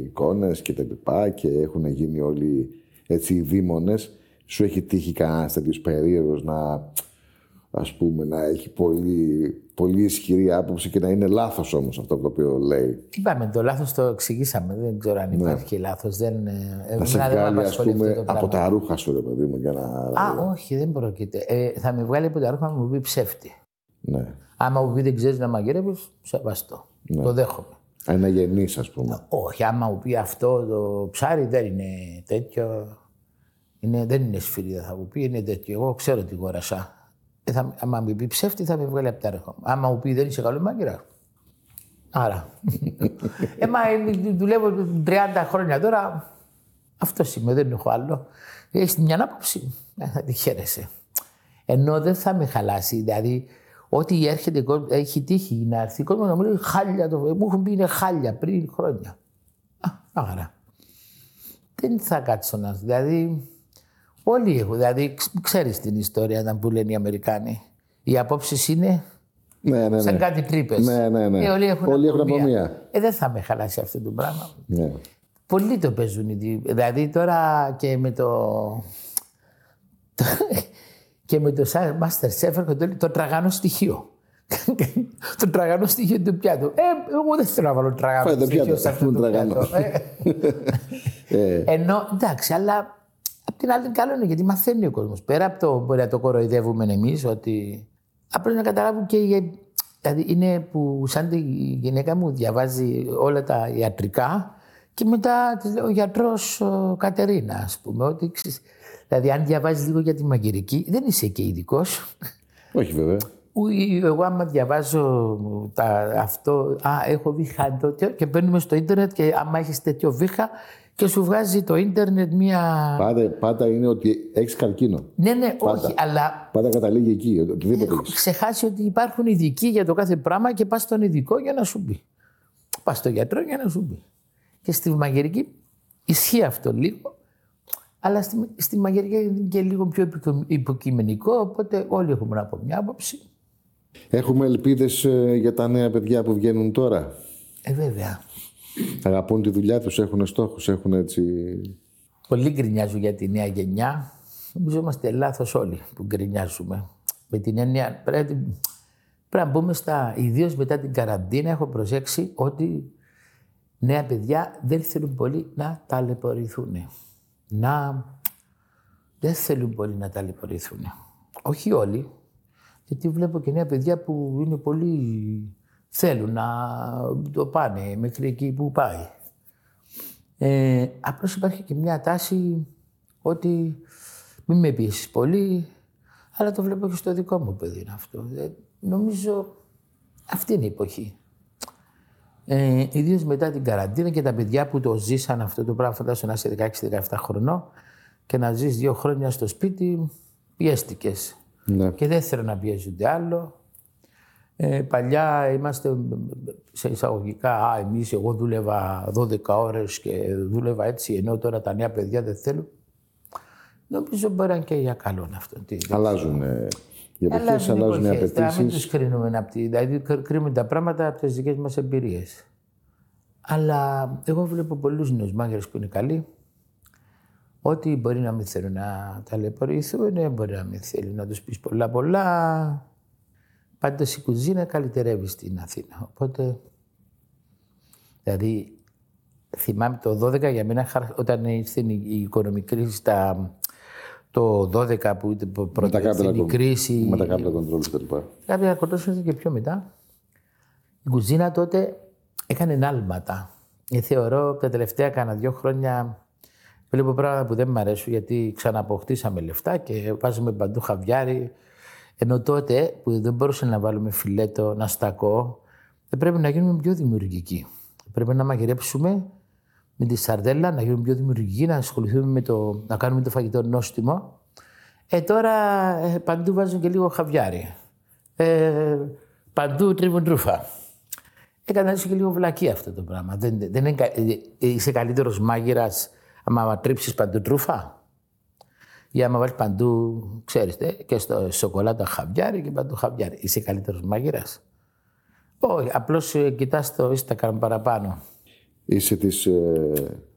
εικόνες και τα λοιπά και έχουν γίνει όλοι έτσι οι δήμονες. Σου έχει τύχει κανένας τέτοιος περίεργος ας πούμε, να έχει πολύ ισχυρή άποψη και να είναι λάθος όμως αυτό το οποίο λέει? Είπαμε, το λάθος το εξηγήσαμε. Δεν ξέρω αν υπάρχει λάθος. Να σε βγάλει, ας πούμε, από τα ρούχα σου, ρε παιδί μου, για να... Όχι, δεν πρόκειται. Θα με βγάλει από τα ρούχα να μου πει ψεύτη. Ναι. Άμα μου πει δεν ξέρεις να μαγειρεύεις, σεβαστό. Ναι. Το δέχομαι. Ένα γεννής, ας πούμε. Όχι, άμα μου πει αυτό το ψάρι δεν είναι τέτοιο. Δεν είναι σφυρίδα, θα μου πει, είναι τέτοιο. Εγώ ξέρω τι γόρασα. Άμα μου πει ψεύτη, θα με βγάλει από τα ρούχα. Άμα μου πει δεν είσαι καλό μάγειρα. Άρα. Δουλεύω 30 χρόνια τώρα. Αυτό είμαι, δεν έχω άλλο. Έχεις μια άποψη, θα τη χαίρεσαι. Ενώ δεν θα με χαλάσει. Δηλαδή, ό,τι έρχεται, έχει τύχει να έρθει κόσμο να μου λέει χάλια. Μου έχουν πει είναι χάλια πριν χρόνια. Άρα. Δεν θα κάτσω να. Δηλαδή, όλοι έχουν. Δηλαδή, ξέρεις την ιστορία που λένε οι Αμερικάνοι. Οι απόψεις είναι. Ναι. Σαν κάτι τρύπες. Ναι. Όλοι έχουν από μία. Δεν θα με χαλάσει αυτό το πράγμα. Ναι. Πολλοί το παίζουν. Δηλαδή τώρα και με το Masterchef έρχονται το τραγάνο στοιχείο. Το τραγάνο στοιχείο του πιάτου. Εγώ δεν θέλω να βάλω τραγάνο στοιχείο σε αυτό το πιάτο. Ενώ εντάξει, αλλά απ' την άλλη καλό είναι γιατί μαθαίνει ο κόσμος. Πέρα από το μπορεί να το κοροϊδεύουμε εμείς, ότι απλώς να καταλάβουν και δηλαδή είναι που σαν τη γυναίκα μου διαβάζει όλα τα ιατρικά και μετά της λέει ο γιατρός Κατερίνα, ας πούμε. Ότι, δηλαδή αν διαβάζεις λίγο για τη μαγειρική δεν είσαι και ειδικός. Όχι βέβαια. Εγώ άμα διαβάζω αυτό, έχω βήχα και μπαίνουμε στο ίντερνετ και άμα έχεις τέτοιο βήχα και σου βγάζει το ίντερνετ μία... Πάντα είναι ότι έχεις καρκίνο. Ναι, πάντα. Όχι, αλλά... Πάντα καταλήγει εκεί, οτιδήποτε έχω ξεχάσει ότι υπάρχουν ειδικοί για το κάθε πράγμα και πας στον ειδικό για να σου πει. Πας στον γιατρό για να σου πει. Και στη μαγειρική ισχύει αυτό λίγο, αλλά στη μαγειρική είναι και λίγο πιο υποκειμενικό, οπότε όλοι έχουμε από μια άποψη. Έχουμε ελπίδες για τα νέα παιδιά που βγαίνουν τώρα? Βέβαια. Αγαπούν τη δουλειά τους, έχουν στόχους, έχουν έτσι... Πολλοί γκρινιάζουν για τη νέα γενιά. Νομίζω είμαστε λάθος όλοι που γκρινιάζουμε. Με την έννοια πρέπει να μπούμε ιδίως μετά την καραντίνα, έχω προσέξει ότι νέα παιδιά δεν θέλουν πολύ να ταλαιπωρηθούν. Δεν θέλουν πολύ να ταλαιπωρηθούν. Όχι όλοι, γιατί βλέπω και νέα παιδιά που είναι πολύ... θέλουν να το πάνε μέχρι εκεί που πάει. Απλώς υπάρχει και μια τάση ότι μην με πιέσεις πολύ, αλλά το βλέπω και στο δικό μου παιδί είναι αυτό. Νομίζω αυτή είναι η εποχή. Ιδίως μετά την καραντίνα και τα παιδιά που το ζήσαν αυτό το πράγμα, φαντάσου να είσαι 16-17 χρονών και να ζεις 2 χρόνια στο σπίτι, πιέστηκες. Ναι. Και δεν θέλω να πιέζονται άλλο. Παλιά είμαστε σε εισαγωγικά, εγώ δούλευα 12 ώρες και δούλευα έτσι, ενώ τώρα τα νέα παιδιά δεν θέλουν. Νομίζω μπορεί να είναι και για καλό αυτό. Αλλάζουν οι εποχές, αλλάζουν οι απαιτήσεις. Μην τους κρίνουμε, δηλαδή κρίνουμε τα πράγματα από τις δικές μας εμπειρίες. Αλλά εγώ βλέπω πολλούς νέους μάγειρες που είναι καλοί, ότι μπορεί να μην θέλουν να ταλαιπωρηθούν, μπορεί να μην θέλουν να τους πεις πολλά. Πάντως η κουζίνα καλυτερεύει στην Αθήνα. Οπότε, δηλαδή, θυμάμαι το 12 για μένα, όταν ήρθε η οικονομική κρίση, το 12 που πρώτα ήρθε η κρίση. Με τα κάπλα κοντρόλ και τα λοιπά. Κάποια κοντρόλ ήρθε και πιο μετά. Η κουζίνα τότε έκανε άλματα. Θεωρώ τα τελευταία κάνα 2 χρόνια βλέπω πράγματα που δεν μου αρέσουν, γιατί ξανααποκτήσαμε λεφτά και βάζουμε παντού χαβιάρι. Ενώ τότε που δεν μπορούσαμε να βάλουμε φιλέτο, να στακώ, πρέπει να γίνουμε πιο δημιουργικοί. Πρέπει να μαγειρέψουμε με τη σαρδέλα, να γίνουμε πιο δημιουργικοί, να ασχοληθούμε να κάνουμε το φαγητό νόστιμο. Τώρα παντού βάζουν και λίγο χαβιάρι. Παντού τρίβουν τρούφα. Έκανε και λίγο βλακή αυτό το πράγμα. Είσαι καλύτερος μάγειρας άμα τρίψεις παντού τρούφα. Ή άμα βάλεις παντού, ξέρεις, και στο σοκολάτα χαβιάρι και παντού χαβιάρι. Είσαι καλύτερος μάγειρας? Όχι, απλώς κοιτάς το Instagram παραπάνω. είσαι της